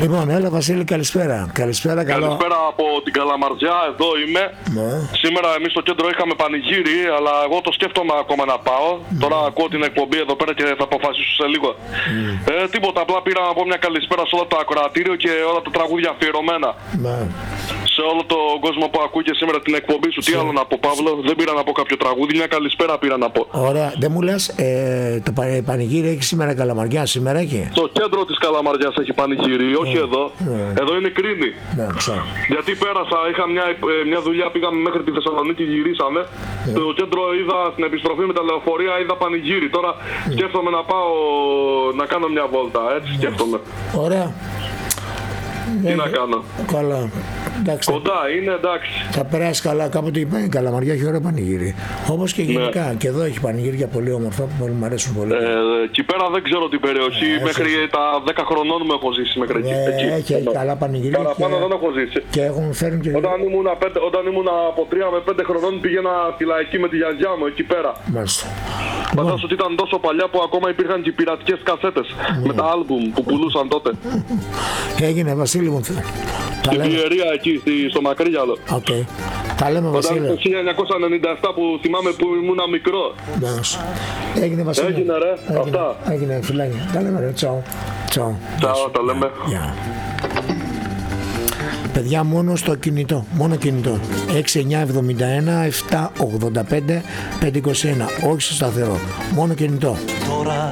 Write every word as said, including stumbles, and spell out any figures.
Λοιπόν, έλα Βασίλη, καλησπέρα. Καλησπέρα, καλό. Καλησπέρα από την Καλαμαριά, εδώ είμαι. Ναι. Σήμερα εμείς στο κέντρο είχαμε πανηγύρι, αλλά εγώ το σκέφτομαι ακόμα να πάω. Mm. Τώρα ακούω την εκπομπή εδώ πέρα και θα αποφασίσω σε λίγο. Mm. Ε, τίποτα, απλά πήρα να πω μια καλησπέρα σε όλο το ακροατήριο και όλα τα τραγούδια αφιερωμένα. Ναι. Σε όλο τον κόσμο που ακούει και σήμερα την εκπομπή σου. Τι άλλο να πω, Παύλο, δεν πήρα να πω κάποιο τραγούδι, μια καλησπέρα πήρα να πω. Ωραία, δεν μου λες, ε, το πανηγύρι έχει σήμερα Καλαμαριά, σήμερα έχει. Στο κέντρο της Καλαμαριάς έχει πανηγύρι, όχι Mm. εδώ. Mm. Εδώ είναι Κρίνη. Ναι, ξέρω. Γιατί πέρασα, είχα μια, μια δουλειά, πήγαμε μέχρι τη Θεσσαλονίκη, γυρίσαμε. Yeah. Στο κέντρο είδα στην επιστροφή με τα λεωφορεία, είδα πανηγύρι. Τώρα mm. σκέφτομαι να πάω να κάνω μια βόλτα, έτσι yeah. σκέφτομαι. Ωραία. Τι Έχει... να κάνω. Καλά. Εντάξει, κοντά είναι, εντάξει. Θα περάσει καλά. Κάποτε η Καλαμαριά έχει ωραίο πανηγύρι. Όπως και γενικά. Ναι. Και εδώ έχει πανηγύρια πολύ όμορφα που μου αρέσουν πολύ. Ε, εκεί πέρα δεν ξέρω την περιοχή. Ε, μέχρι έχει... τα δέκα χρονών μου έχω ζήσει μέχρι εκεί. Ε, εκεί. Έχει, έχει καλά πανηγύρια. Παραπάνω και... δεν έχω ζήσει. Και έχουν φέρουν και... Όταν ήμουν, πέντε, όταν ήμουν από τρία με πέντε χρονών πήγαινα στη Λαϊκή με τη γιαγιά μου εκεί πέρα. Μάλιστα. Φαντάζομαι ότι ήταν τόσο παλιά που ακόμα υπήρχαν και πειρατικές κασέτες mm. με τα άλμπουμ που πουλούσαν τότε. Έγινε, Βασίλη μου. Στην Πιερία εκεί, στο Μακρύγιαλο. Οκ. Okay. Τα λέμε, Βασίλη. Όταν το χίλια εννιακόσια ενενήντα επτά που θυμάμαι που ήμουν μικρό. Ναι. Έγινε, Βασίλη. Έγινε, ρε. Έγινε. Αυτά. Έγινε, φιλάκια. Τα λέμε, ρε. Τσαου. Τσαου. Τσαου, τα λέμε. Yeah. Παιδιά, μόνο στο κινητό. Μόνο κινητό. έξι εννιά εβδομήντα ένα επτά ογδόντα πέντε πεντακόσια είκοσι ένα. Όχι στο σταθερό. Μόνο κινητό.